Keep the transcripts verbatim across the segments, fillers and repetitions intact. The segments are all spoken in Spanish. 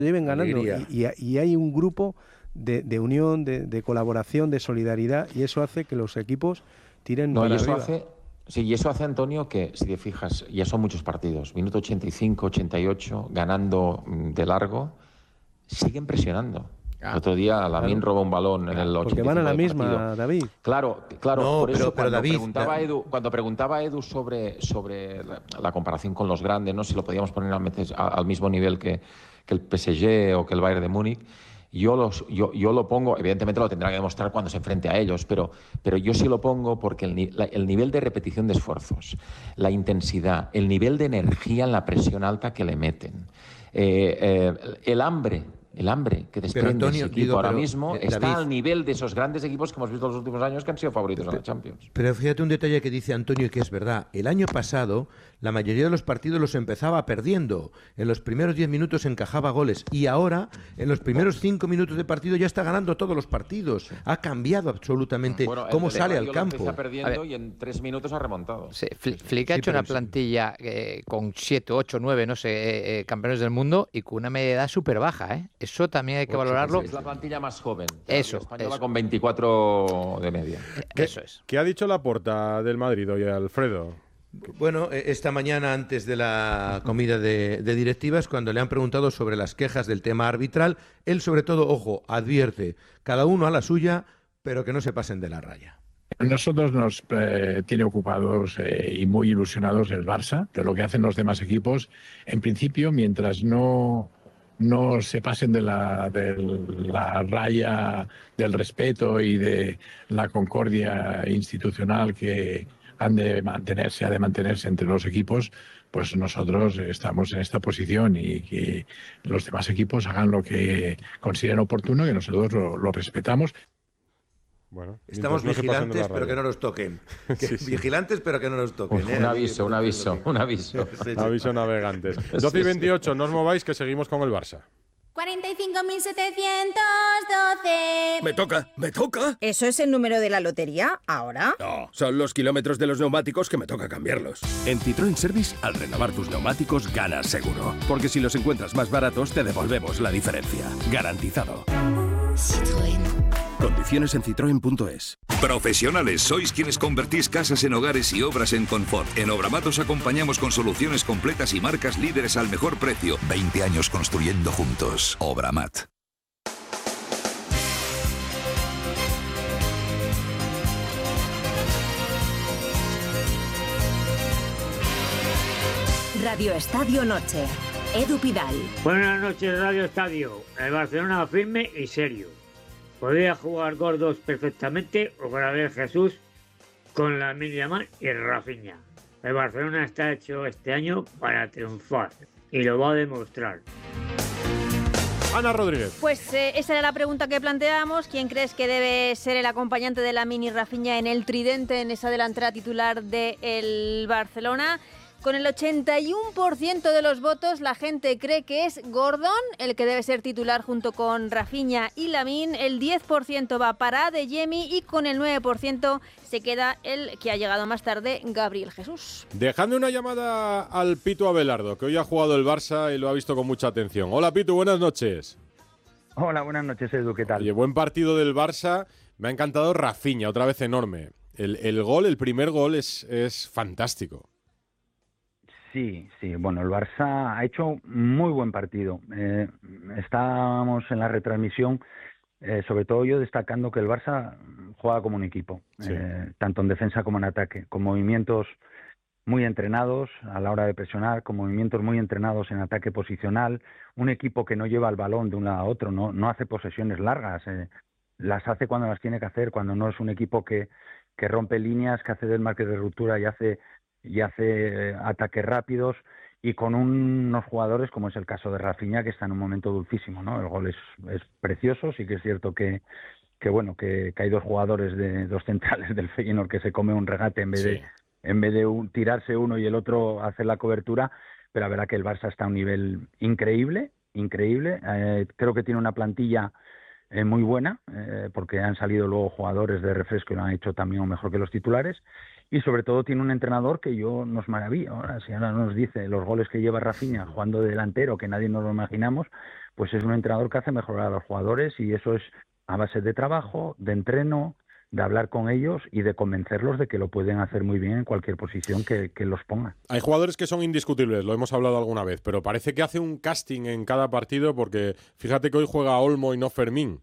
lleven ganando Alegría. y, y, y hay un grupo de, de unión, de, de colaboración, de solidaridad, y eso hace que los equipos tiren No, para y eso arriba. hace, sí, y eso hace, Antonio, que si te fijas, ya son muchos partidos, minuto ochenta y cinco, ochenta y ocho, ganando mm, de largo, siguen presionando. Ah, El otro día Lamine claro. robó un balón en el Porque ochenta y cinco van a la del misma, partido. David. Claro, claro, No, por eso pero- pero cuando, David, preguntaba da- Edu, cuando preguntaba Edu sobre, sobre la, la comparación con los grandes, ¿no? Si lo podíamos poner al, metes- a- al mismo nivel que, que el P S G o que el Bayern de Múnich, yo, los, yo, yo lo pongo, evidentemente lo tendrá que demostrar cuando se enfrente a ellos, pero, pero yo sí lo pongo porque el, ni- la- el nivel de repetición de esfuerzos, la intensidad, el nivel de energía en la presión alta que le meten, eh, eh, el hambre, el hambre que desprende Antonio, ese equipo digo, ahora pero, mismo eh, está David, al nivel de esos grandes equipos que hemos visto en los últimos años que han sido favoritos en la Champions. Pero fíjate un detalle que dice Antonio y que es verdad. El año pasado la mayoría de los partidos los empezaba perdiendo. En los primeros diez minutos encajaba goles y ahora en los primeros cinco minutos de partido ya está ganando todos los partidos. Ha cambiado absolutamente Bueno, el cómo de sale al Guardiola campo. empieza perdiendo y en tres minutos ha remontado. Sí, Fl- Flick ha Sí, hecho pero una sí. plantilla eh, con siete, ocho, nueve, no sé, eh, eh, campeones del mundo y con una media de edad súper baja, ¿eh? Eso también hay que valorarlo. Es la plantilla más joven. Eso, La española eso. con veinticuatro de media. Eso es. ¿Qué ha dicho Laporta del Madrid hoy, Alfredo? Bueno, eh, esta mañana antes de la comida de, de directivas, cuando le han preguntado sobre las quejas del tema arbitral, él sobre todo, ojo, advierte, cada uno a la suya, pero que no se pasen de la raya. Nosotros nos eh, tiene ocupados eh, y muy ilusionados el Barça, de lo que hacen los demás equipos. En principio, mientras no, no se pasen de la, de la raya del respeto y de la concordia institucional que han de mantenerse, ha de mantenerse entre los equipos, pues nosotros estamos en esta posición y que los demás equipos hagan lo que consideren oportuno, que nosotros lo, lo respetamos. Bueno, Estamos mientras no se pasen de vigilantes, la pero que raya. no nos toquen. Que- Sí, sí. Vigilantes, pero que no nos toquen. Un ¿eh? aviso, un aviso, un aviso. Sí, sí. Aviso navegantes. doce y veintiocho, no os mováis que seguimos con el Barça. cuarenta y cinco mil setecientos doce. Me toca, me toca. ¿Eso es el número de la lotería ahora? No, son los kilómetros de los neumáticos que me toca cambiarlos. En Citroën Service, al renovar tus neumáticos, ganas seguro. Porque si los encuentras más baratos, te devolvemos la diferencia. Garantizado. Citroën. Condiciones en citroen punto es. Profesionales, sois quienes convertís casas en hogares y obras en confort. En Obramat os acompañamos con soluciones completas y marcas líderes al mejor precio. veinte años construyendo juntos. Obramat. Radio Estadio Noche. Edu Pidal. Buenas noches, Radio Estadio. El Barcelona firme y serio. Podría jugar gordos perfectamente o Gabriel Jesús con Lamine Yamal y Rafinha. El Barcelona está hecho este año para triunfar y lo va a demostrar. Ana Rodríguez. Pues eh, esa era la pregunta que planteábamos. ¿Quién crees que debe ser el acompañante de Lamine y Rafinha en el tridente, en esa delantera titular del Barcelona? Con el ochenta y uno por ciento de los votos, la gente cree que es Gordon el que debe ser titular junto con Rafinha y Lamine. El diez por ciento va para Adeyemi y con el nueve por ciento se queda el que ha llegado más tarde, Gabriel Jesús. Dejadme una llamada al Pitu Abelardo, que hoy ha jugado el Barça y lo ha visto con mucha atención. Hola Pitu, buenas noches. Hola, buenas noches Edu, ¿qué tal? Oye, buen partido del Barça. Me ha encantado Rafinha, otra vez enorme. El, el gol, el primer gol es, es fantástico. Sí, sí, bueno, el Barça ha hecho muy buen partido. Eh, estábamos en la retransmisión, eh, sobre todo yo destacando que el Barça juega como un equipo, Sí. eh, tanto en defensa como en ataque, con movimientos muy entrenados a la hora de presionar, con movimientos muy entrenados en ataque posicional, un equipo que no lleva el balón de un lado a otro, no, no hace posesiones largas, eh, las hace cuando las tiene que hacer, cuando no es un equipo que, que rompe líneas, que hace desmarques de ruptura y hace... y hace eh, ataques rápidos y con un, unos jugadores como es el caso de Rafinha, que está en un momento dulcísimo, ¿no? El gol es, es precioso, sí que es cierto que, que bueno, que, que hay dos jugadores, de dos centrales del Feyenoord que se come un regate en vez Sí. de en vez de un, tirarse uno y el otro hacer la cobertura, pero la verdad que el Barça está a un nivel increíble, increíble, eh, creo que tiene una plantilla eh, muy buena, eh, porque han salido luego jugadores de refresco y lo han hecho también mejor que los titulares, y sobre todo tiene un entrenador que yo nos maravilla. Ahora, si ahora nos dice los goles que lleva Rafinha jugando de delantero, que nadie nos lo imaginamos, pues es un entrenador que hace mejorar a los jugadores, y eso es a base de trabajo, de entreno, de hablar con ellos y de convencerlos de que lo pueden hacer muy bien en cualquier posición que, que los ponga. Hay jugadores que son indiscutibles, lo hemos hablado alguna vez, pero parece que hace un casting en cada partido, porque fíjate que hoy juega Olmo y no Fermín.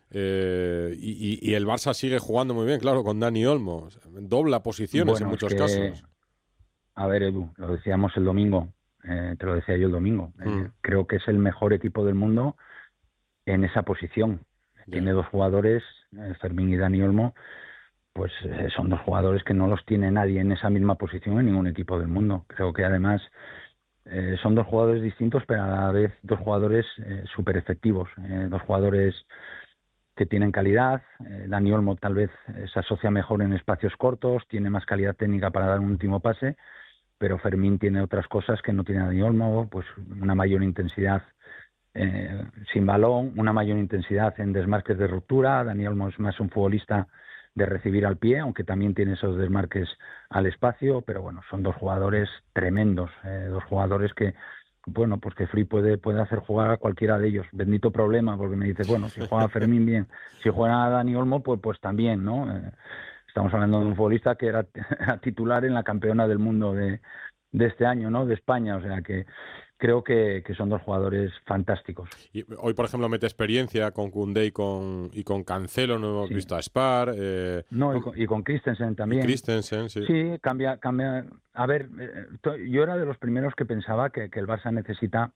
Eh, y, y el Barça sigue jugando muy bien, claro, con Dani Olmo. Dobla posiciones Bueno, en muchos que, casos. A ver, Edu, lo decíamos el domingo, eh, te lo decía yo el domingo. Eh, Mm. creo que es el mejor equipo del mundo en esa posición. Ya. Tiene dos jugadores, eh, Fermín y Dani Olmo, pues eh, son dos jugadores que no los tiene nadie en esa misma posición en ningún equipo del mundo. Creo que además eh, son dos jugadores distintos, pero a la vez dos jugadores eh, súper efectivos, eh, dos jugadores que tienen calidad. eh, Dani Olmo tal vez eh, se asocia mejor en espacios cortos, tiene más calidad técnica para dar un último pase, pero Fermín tiene otras cosas que no tiene Dani Olmo, pues una mayor intensidad eh, sin balón, una mayor intensidad en desmarques de ruptura. Dani Olmo es más un futbolista de recibir al pie, aunque también tiene esos desmarques al espacio, pero bueno, son dos jugadores tremendos, eh, dos jugadores que, bueno, pues que Free puede, puede hacer jugar a cualquiera de ellos. Bendito problema, porque me dice, bueno, si juega Fermín bien, si juega Dani Olmo, pues, pues también, ¿no? Eh, estamos hablando de un futbolista que era titular en la campeona del mundo de, de este año, ¿no? De España, o sea que creo que, que son dos jugadores fantásticos. Y hoy, por ejemplo, mete experiencia con Koundé y con, y con Cancelo, no hemos Sí. visto a Spar. Eh, No, y con, y con Christensen también. y Christensen, sí. Sí, cambia, cambia. A ver, eh, to- yo era de los primeros que pensaba que, que el Barça necesita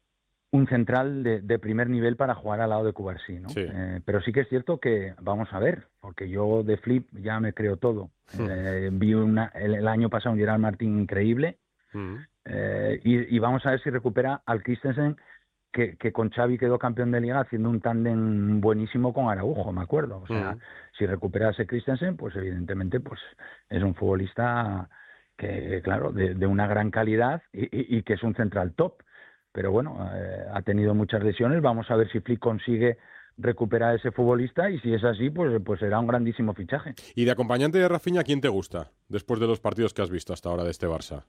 un central de, de primer nivel para jugar al lado de Cubarsí, ¿no? Sí. Eh, pero sí que es cierto que, vamos a ver, porque yo de Flip ya me creo todo. Hmm. Eh, vi una, el, el año pasado un Gerard Martín increíble, Mm. eh, y, y vamos a ver si recupera al Christensen, que, que con Xavi quedó campeón de liga haciendo un tándem buenísimo con Araujo, me acuerdo. O sea, Mm. si recupera ese Christensen, pues evidentemente pues es un futbolista que, claro, de, de una gran calidad y, y- y que es un central top. Pero bueno, eh, ha tenido muchas lesiones. Vamos a ver si Flick consigue recuperar ese futbolista, y si es así, pues, pues será un grandísimo fichaje. Y de acompañante de Rafinha, ¿quién te gusta después de los partidos que has visto hasta ahora de este Barça?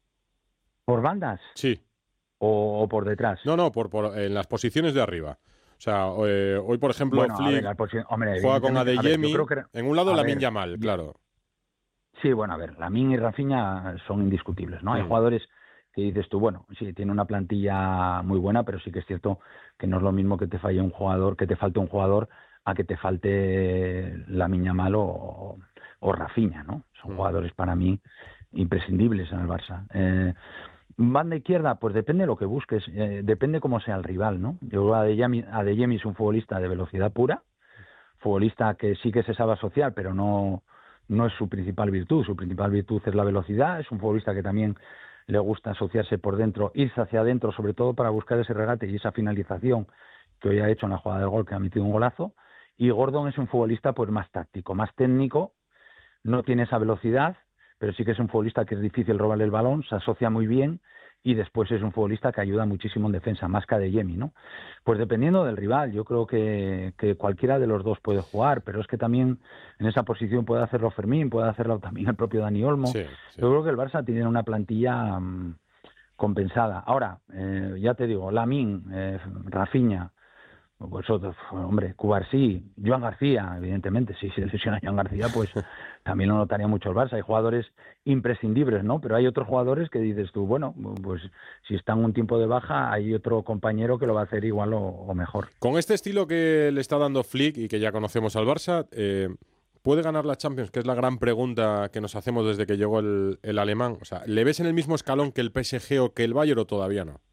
¿Por bandas? Sí. ¿O, o por detrás? No, no, por, por en las posiciones de arriba. O sea, eh, hoy, por ejemplo, Bueno, a Flick ver, la posi- hombre, juega con evidentemente, a ver, yo Adeyemi. creo que- En un lado, a Lamine ver, Yamal, yo- claro. Sí, bueno, a ver, Lamine y Rafinha son indiscutibles, ¿no? Hay Mm. jugadores que dices tú, bueno, sí, tiene una plantilla muy buena, pero sí que es cierto que no es lo mismo que te falle un jugador, que te falte un jugador, a que te falte Lamine Yamal o, o Rafinha, ¿no? Son Mm. jugadores para mí imprescindibles en el Barça. Eh, banda izquierda, pues depende de lo que busques, eh, depende cómo sea el rival, ¿no? Yo creo que Adeyemi, Adeyemi es un futbolista de velocidad pura, futbolista que sí que se sabe asociar, pero no, no es su principal virtud. Su principal virtud es la velocidad. Es un futbolista que también le gusta asociarse por dentro, irse hacia adentro, sobre todo para buscar ese regate y esa finalización que hoy ha hecho en la jugada del gol, que ha metido un golazo. Y Gordon es un futbolista pues más táctico, más técnico, no tiene esa velocidad, pero sí que es un futbolista que es difícil robarle el balón, se asocia muy bien, y después es un futbolista que ayuda muchísimo en defensa, más que Adeyemi, ¿no? Pues dependiendo del rival, yo creo que, que cualquiera de los dos puede jugar, pero es que también en esa posición puede hacerlo Fermín, puede hacerlo también el propio Dani Olmo. Sí, sí. Yo creo que el Barça tiene una plantilla mm, compensada. Ahora, eh, ya te digo, Lamine, eh, Rafinha, pues otro, hombre, Cubarsí, Joan García, evidentemente, si se lesiona Joan García, pues también lo notaría mucho el Barça. Hay jugadores imprescindibles, ¿no? Pero hay otros jugadores que dices tú, bueno, pues si están un tiempo de baja, hay otro compañero que lo va a hacer igual o, o mejor. Con este estilo que le está dando Flick y que ya conocemos al Barça, eh, ¿puede ganar la Champions? Que es la gran pregunta que nos hacemos desde que llegó el, el alemán. O sea, ¿le ves en el mismo escalón que el P S G o que el Bayern o todavía no?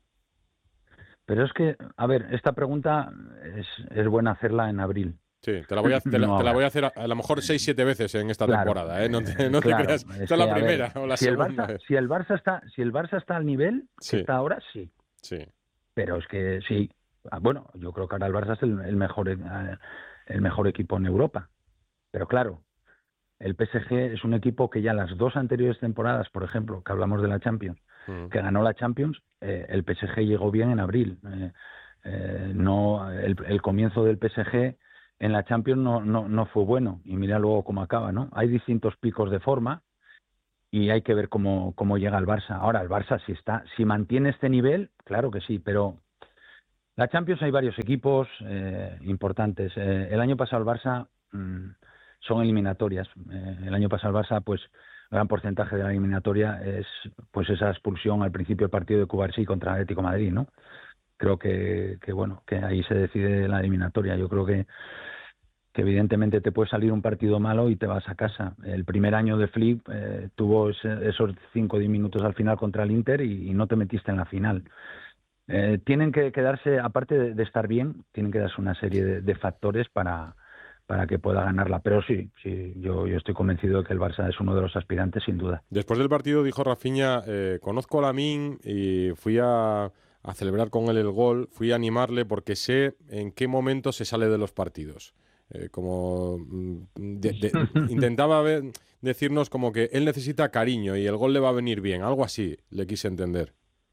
Pero es que, a ver, esta pregunta es, es buena hacerla en abril. Sí, te la voy a, te la, No te la ahora. voy a hacer a, a lo mejor seis, siete veces en esta Claro, temporada, ¿eh? No te, no te Claro, creas. es Esta es la que, a ver, primera o la si el segunda. Barça, si el Barça está, si el Barça está al nivel que Sí. está ahora, sí. Sí. Pero es que sí. Ah, bueno, yo creo que ahora el Barça es el, el mejor, eh, el mejor equipo en Europa. Pero claro, el P S G es un equipo que ya las dos anteriores temporadas, por ejemplo, que hablamos de la Champions, Mm. que ganó la Champions, eh, el P S G llegó bien en abril. Eh, Eh, no, el, el comienzo del P S G en la Champions no, no, no fue bueno, y mira luego cómo acaba, ¿no? Hay distintos picos de forma y hay que ver cómo, cómo llega el Barça. Ahora, el Barça si está, si mantiene este nivel, claro que sí, pero la Champions hay varios equipos eh, importantes. Eh, el año pasado el Barça mmm, son eliminatorias. Eh, el año pasado el Barça, pues, gran porcentaje de la eliminatoria es pues esa expulsión al principio del partido de Cubarsí contra el Atlético de Madrid, ¿no? Creo que, que bueno, que ahí se decide la eliminatoria. Yo creo que, que evidentemente te puede salir un partido malo y te vas a casa. El primer año de Flick eh, tuvo ese, esos cinco o diez minutos al final contra el Inter y, y no te metiste en la final. Eh, tienen que quedarse, aparte de, de estar bien, tienen que darse una serie de, de factores para, para que pueda ganarla. Pero sí, sí, yo, yo estoy convencido de que el Barça es uno de los aspirantes, sin duda. Después del partido dijo Rafinha, eh, conozco a Lamine y fui a... a celebrar con él el gol, fui a animarle porque sé en qué momento se sale de los partidos. Eh, como de, de, intentaba ver, decirnos como que él necesita cariño y el gol le va a venir bien, algo así le quise entender.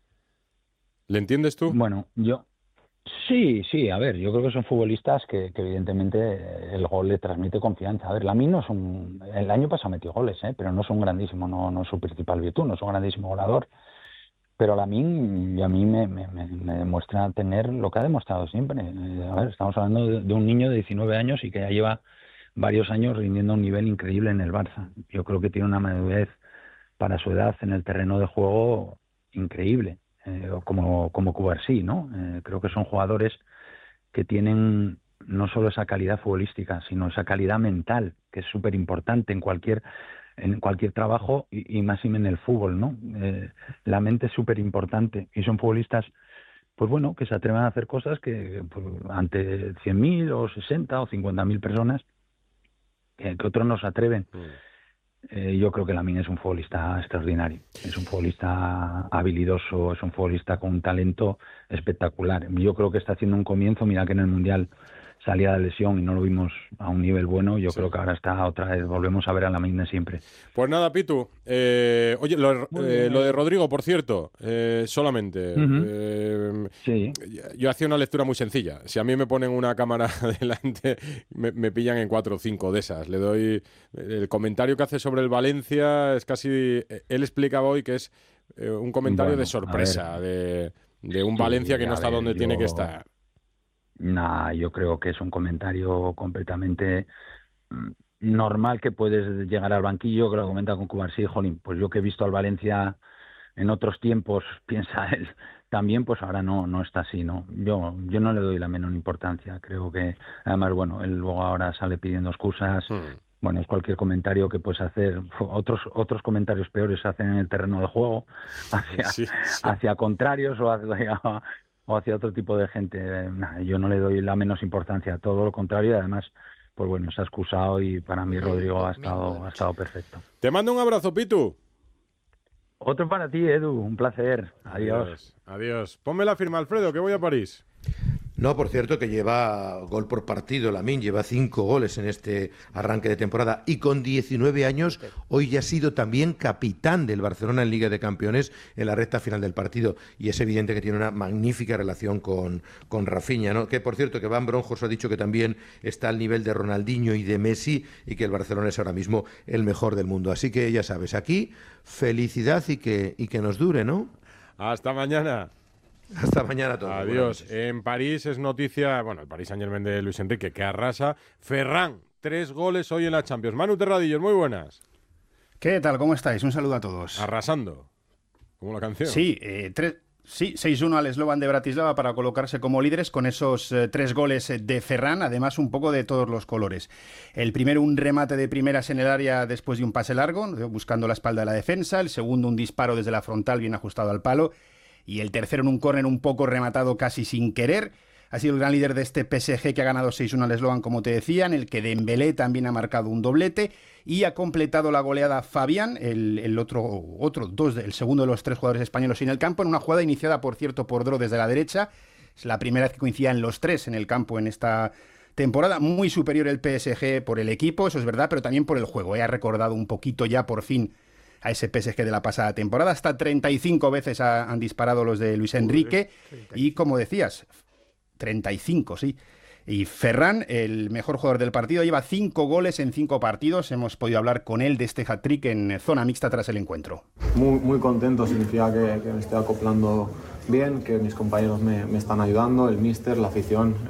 ¿Le entiendes tú? Bueno, yo sí, sí, a ver, yo creo que son futbolistas que, que evidentemente el gol le transmite confianza. A ver, Lamine no es un... El año pasado metió goles, ¿eh? Pero no es un grandísimo, no, no es su principal virtud, no es un grandísimo goleador. Pero Lamine, a mí me, me, me demuestra tener lo que ha demostrado siempre. A ver, estamos hablando de, de un niño de diecinueve años y que ya lleva varios años rindiendo a un nivel increíble en el Barça. Yo creo que tiene una madurez para su edad en el terreno de juego increíble, eh, como, como Cubarsí, ¿no? Eh, creo que son jugadores que tienen no solo esa calidad futbolística, sino esa calidad mental, que es súper importante en cualquier... en cualquier trabajo y, y más en el fútbol, ¿no? Eh, la mente es súper importante y son futbolistas, pues bueno, que se atreven a hacer cosas que pues, ante cien mil o sesenta o cincuenta mil personas que, que otros no se atreven. Mm. Eh, yo creo que Lamine es un futbolista extraordinario, es un futbolista habilidoso, es un futbolista con un talento espectacular. Yo creo que está haciendo un comienzo, mira que en el Mundial salía de lesión y no lo vimos a un nivel bueno. Yo sí. creo que ahora está otra vez, volvemos a ver a Lamine siempre. Pues nada, Pitu. Eh, oye, lo, eh, lo de Rodrigo, por cierto, eh, solamente. Uh-huh. eh, sí. Yo hacía una lectura muy sencilla. Si a mí me ponen una cámara delante, me, me pillan en cuatro o cinco de esas. Le doy el comentario que hace sobre el Valencia, es casi. Él explicaba hoy que es eh, un comentario bueno, de sorpresa, de, de un sí, Valencia que no está ver, donde yo... tiene que estar. Nah, yo creo que es un comentario completamente normal, que puedes llegar al banquillo, que lo comenta con Cubarsí, jolín, pues yo que he visto al Valencia en otros tiempos, piensa él también, pues ahora no no está así, ¿no? Yo yo no le doy la menor importancia, creo que, además, bueno, él luego ahora sale pidiendo excusas, hmm. bueno, es cualquier comentario que puedes hacer, otros otros comentarios peores se hacen en el terreno de juego, hacia, sí, sí. hacia contrarios o hacia... o hacia otro tipo de gente. Nah, yo no le doy la menos importancia, todo lo contrario, y además, pues bueno, se ha excusado y para mí Rodrigo ha estado, ha estado perfecto. Te mando un abrazo, Pitu. Otro para ti, Edu, un placer. Adiós. Adiós. Adiós. Ponme la firma, Alfredo, que voy a París. No, por cierto, que lleva gol por partido, Lamine, lleva cinco goles en este arranque de temporada y con diecinueve años hoy ya ha sido también capitán del Barcelona en Liga de Campeones en la recta final del partido y es evidente que tiene una magnífica relación con, con Rafinha, ¿no? Que por cierto que Van Bronjos ha dicho que también está al nivel de Ronaldinho y de Messi y que el Barcelona es ahora mismo el mejor del mundo. Así que ya sabes, aquí felicidad y que, y que nos dure, ¿no? Hasta mañana. Hasta mañana todos. Adiós. En París es noticia, bueno, el Paris Saint-Germain de Luis Enrique, que arrasa. Ferran, tres goles hoy en la Champions. Manu Terradillos, muy buenas. ¿Qué tal? ¿Cómo estáis? Un saludo a todos. Arrasando, como la canción. Sí, eh, tres... Sí, seis uno al Slovan de Bratislava para colocarse como líderes con esos eh, tres goles de Ferran, además un poco de todos los colores. El primero, un remate de primeras en el área después de un pase largo, buscando la espalda de la defensa. El segundo, un disparo desde la frontal bien ajustado al palo. Y el tercero en un córner un poco rematado casi sin querer. Ha sido el gran líder de este P S G que ha ganado seis uno al Slovan, como te decía, en el que Dembélé también ha marcado un doblete y ha completado la goleada Fabián, el, el otro, otro dos, el segundo de los tres jugadores españoles en el campo, en una jugada iniciada, por cierto, por Dro desde la derecha. Es la primera vez que coincidían los tres en el campo en esta temporada. Muy superior el P S G por el equipo, eso es verdad, pero también por el juego. ¿eh? Ha recordado un poquito ya por fin a ese P S G de la pasada temporada. Hasta treinta y cinco veces ha, han disparado los de Luis Enrique. Y como decías, treinta y cinco, sí. Y Ferran, el mejor jugador del partido, lleva cinco goles en cinco partidos. Hemos podido hablar con él de este hat-trick en zona mixta tras el encuentro. Muy, muy contento, significa que, que me estoy acoplando bien, que mis compañeros me, me están ayudando, el míster, la afición.